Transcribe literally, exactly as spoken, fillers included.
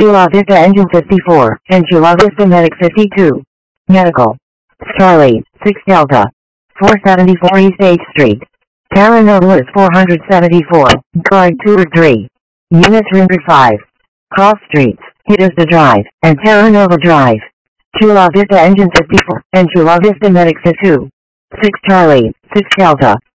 Chula Vista Engine fifty-four, and Chula Vista Medic fifty-two. Medical. Starley, six Delta. four seventy-four East eighth Street. Terranova is four seventy-four, guard two or three. Units Ringer five. Cross Streets, Hidasta Drive, and Terranova Drive. Chula Vista Engine fifty-four, and Chula Vista Medic fifty-two. six Charlie, six Delta.